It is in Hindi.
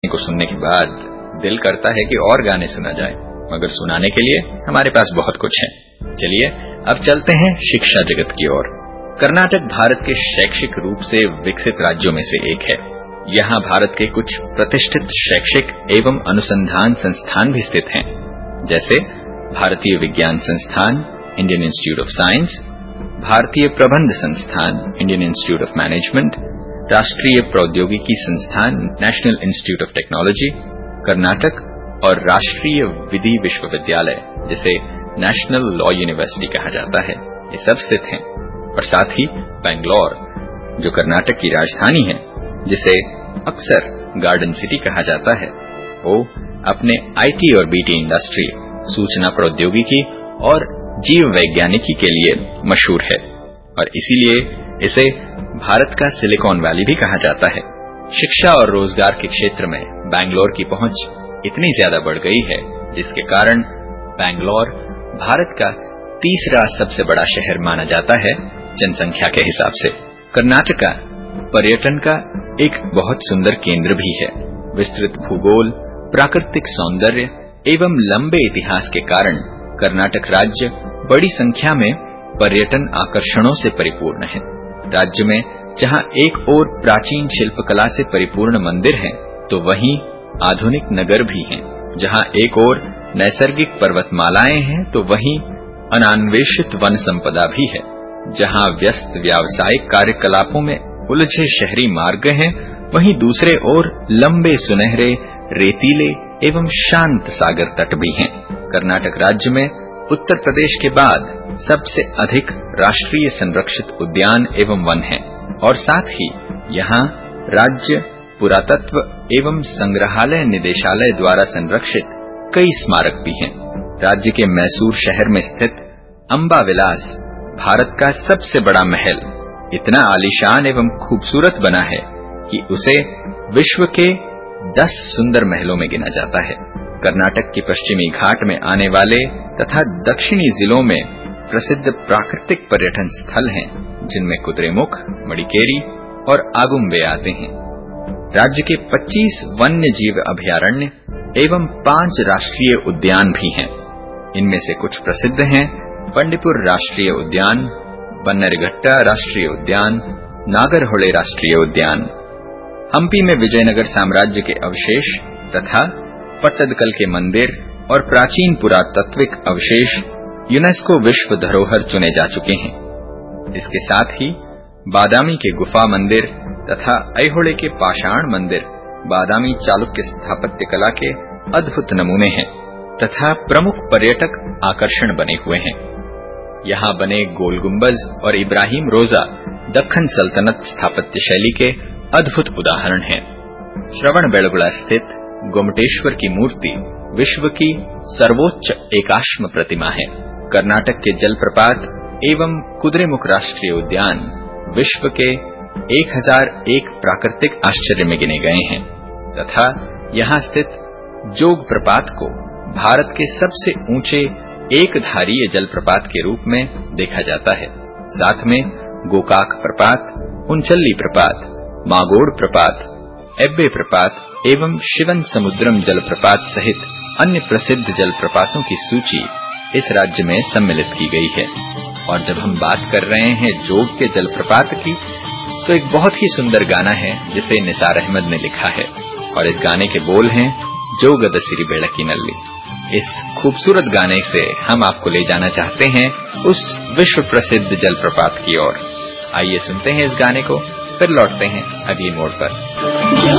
को सुनने के बाद दिल करता है कि और गाने सुना जाए, मगर सुनाने के लिए हमारे पास बहुत कुछ है। चलिए अब चलते हैं शिक्षा जगत की ओर। कर्नाटक भारत के शैक्षिक रूप से विकसित राज्यों में से एक है। यहाँ भारत के कुछ प्रतिष्ठित शैक्षिक एवं अनुसंधान संस्थान भी स्थित हैं, जैसे भारतीय विज्ञान संस्थान इंडियन इंस्टीट्यूट ऑफ साइंस, भारतीय प्रबंध संस्थान इंडियन इंस्टीट्यूट ऑफ मैनेजमेंट, राष्ट्रीय प्रौद्योगिकी संस्थान national institute of technology Karnataka और राष्ट्रीय विधि विश्वविद्यालय जिसे नेशनल लॉ यूनिवर्सिटी कहा जाता है, ये सब स्थित हैं। और साथ ही बेंगलोर जो कर्नाटक की राजधानी है, जिसे अक्सर गार्डन सिटी कहा जाता है, वो अपने आईटी और बीटी इंडस्ट्री, सूचना प्रौद्योगिकी और जीव वैज्ञानिकी के लिए मशहूर है और इसीलिए इसे भारत का सिलिकॉन वैली भी कहा जाता है। शिक्षा और रोजगार के क्षेत्र में बेंगलोर की पहुंच इतनी ज्यादा बढ़ गई है, जिसके कारण बेंगलोर भारत का तीसरा सबसे बड़ा शहर माना जाता है जनसंख्या के हिसाब से। कर्नाटक पर्यटन का एक बहुत सुंदर केंद्र भी है। विस्तृत भूगोल, प्राकृतिक सौंदर्य एवं लंबे इतिहास के कारण कर्नाटक राज्य बड़ी संख्या में पर्यटन आकर्षणों से परिपूर्ण है। राज्य में जहां एक ओर प्राचीन शिल्पकला से परिपूर्ण मंदिर हैं, तो वहीं आधुनिक नगर भी हैं। जहां एक ओर नैसर्गिक पर्वतमालाएं हैं, तो वहीं अनान्वेषित वन संपदा भी है। जहां व्यस्त व्यावसायिक कार्यकलापों में उलझे शहरी मार्ग हैं, वहीं दूसरे ओर लंबे सुनहरे रेतीले एवं शांत सागर तट भी हैं। कर्नाटक राज्य में उत्तर प्रदेश के बाद सबसे अधिक राष्ट्रीय संरक्षित उद्यान एवं वन हैं और साथ ही यहाँ राज्य पुरातत्व एवं संग्रहालय निदेशालय द्वारा संरक्षित कई स्मारक भी हैं। राज्य के मैसूर शहर में स्थित अंबा विलास भारत का सबसे बड़ा महल इतना आलीशान एवं खूबसूरत बना है कि उसे विश्व के 10 सुंदर महलों में गिना जाता है। कर्नाटक के पश्चिमी घाट में आने वाले तथा दक्षिणी जिलों में प्रसिद्ध प्राकृतिक पर्यटन स्थल हैं, जिनमें कुद्रेमुख, मडिकेरी और आगुम्बे आते हैं। राज्य के 25 वन्य जीव अभयारण्य एवं 5 राष्ट्रीय उद्यान भी हैं। इनमें से कुछ प्रसिद्ध हैं बंडीपुर राष्ट्रीय उद्यान, बन्नरघट्टा राष्ट्रीय उद्यान, नागरहोले राष्ट्रीय उद्यान। हम्पी में विजयनगर साम्राज्य के अवशेष तथा पट्टदकल के मंदिर और प्राचीन पुरातात्विक अवशेष यूनेस्को विश्व धरोहर चुने जा चुके हैं। इसके साथ ही बादामी के गुफा मंदिर तथा ऐहोले के पाषाण मंदिर बादामी चालुक्य स्थापत्य कला के अद्भुत नमूने हैं तथा प्रमुख पर्यटक आकर्षण बने हुए हैं। यहाँ बने गोल गुंबज और इब्राहिम रोजा दक्खन सल्तनत स्थापत्य शैली के अद्भुत उदाहरण हैं। श्रवणबेलगोला स्थित गोमटेश्वर की मूर्ति विश्व की सर्वोच्च एकाश्म प्रतिमा है। कर्नाटक के जलप्रपात एवं कुद्रेमुख राष्ट्रीय उद्यान विश्व के 1001 प्राकृतिक आश्चर्य में गिने गए हैं तथा यहाँ स्थित जोग प्रपात को भारत के सबसे ऊंचे एकधारीय जलप्रपात के रूप में देखा जाता है। साथ में गोकाक प्रपात, उनचल्ली प्रपात, मागोड़ प्रपात, एब्बे प्रपात एवं शिवन समुद्रम जलप्रपात सहित अन्य प्रसिद्ध जलप्रपातों की सूची इस राज्य में सम्मिलित की गई है। और जब हम बात कर रहे हैं जोग के जलप्रपात की, तो एक बहुत ही सुंदर गाना है जिसे निसार अहमद ने लिखा है और इस गाने के बोल हैं जोगद सिरी बेड़की नल्ली। इस खूबसूरत गाने से हम आपको ले जाना चाहते हैं उस विश्व प्रसिद्ध जलप्रपात की ओर। आइए सुनते हैं इस गाने को, फिर लौटते हैं अगली मोड़ पर।